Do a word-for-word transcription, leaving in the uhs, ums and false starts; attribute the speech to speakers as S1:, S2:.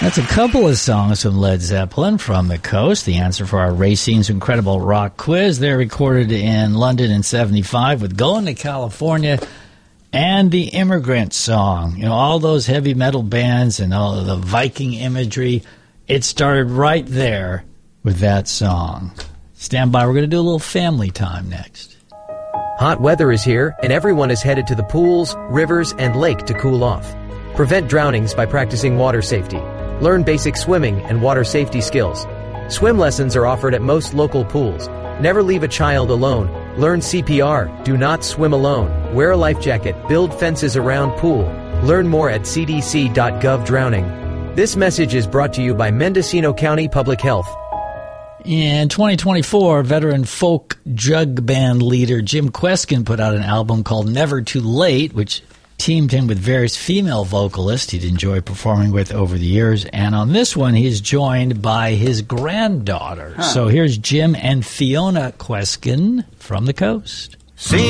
S1: That's a couple of songs from Led Zeppelin from the coast. The answer for our Racine's Incredible Rock Quiz. They're recorded in London in seventy-five with Going to California and the Immigrant Song. You know, all those heavy metal bands and all of the Viking imagery, it started right there with that song. Stand by. We're going to do a little family time next.
S2: Hot weather is here, and everyone is headed to the pools, rivers, and lake to cool off. Prevent drownings by practicing water safety. Learn basic swimming and water safety skills. Swim lessons are offered at most local pools. Never leave a child alone. Learn C P R. Do not swim alone. Wear a life jacket. Build fences around pool. Learn more at c d c dot gov drowning. This message is brought to you by Mendocino County Public Health.
S1: In twenty twenty-four, veteran folk jug band leader Jim Kweskin put out an album called Never Too Late, which teamed him with various female vocalists he'd enjoyed performing with over the years. And on this one, he is joined by his granddaughter. Huh. So here's Jim and Fiona Kweskin from the coast.
S3: See